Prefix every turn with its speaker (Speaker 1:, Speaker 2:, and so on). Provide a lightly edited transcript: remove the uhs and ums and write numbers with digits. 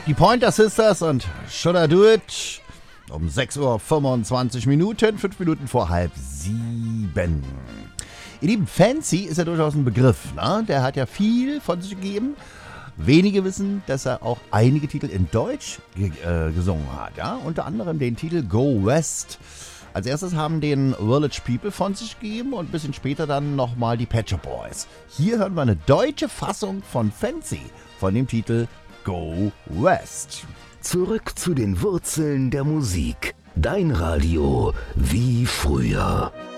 Speaker 1: Die Pointer Sisters und Should I Do It? Um 6:25 Uhr, 5 Minuten vor 6:30. Ihr Lieben, Fancy ist ja durchaus ein Begriff, ne? Der hat ja viel von sich gegeben. Wenige wissen, dass er auch einige Titel in Deutsch gesungen hat, ja? Unter anderem den Titel Go West. Als erstes haben den Village People von sich gegeben und ein bisschen später dann nochmal die Pet Shop Boys. Hier hören wir eine deutsche Fassung von Fancy, von dem Titel Go West.
Speaker 2: Zurück zu den Wurzeln der Musik. Dein Radio wie früher.